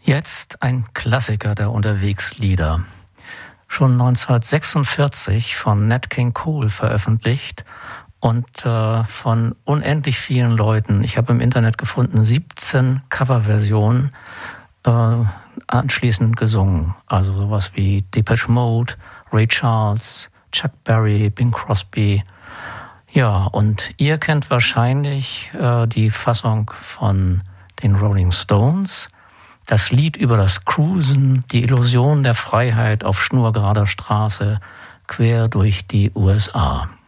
Jetzt ein Klassiker der Unterwegslieder. Schon 1946 von Nat King Cole veröffentlicht und von unendlich vielen Leuten. Ich habe im Internet gefunden 17 Coverversionen anschließend gesungen. Also sowas wie Depeche Mode, Ray Charles, Chuck Berry, Bing Crosby. Ja, und ihr kennt wahrscheinlich die Fassung von den Rolling Stones. Das Lied über das Cruisen, die Illusion der Freiheit auf schnurgerader Straße quer durch die USA.